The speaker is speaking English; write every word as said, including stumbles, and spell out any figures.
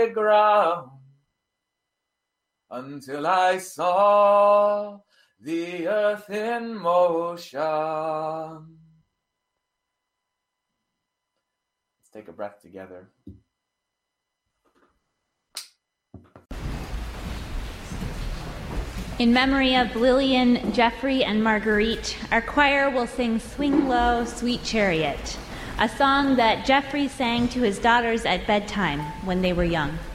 ground until I saw the earth in motion. Let's take a breath together. In memory of Lillian, Jeffrey, and Marguerite, our choir will sing Swing Low, Sweet Chariot, a song that Jeffrey sang to his daughters at bedtime when they were young.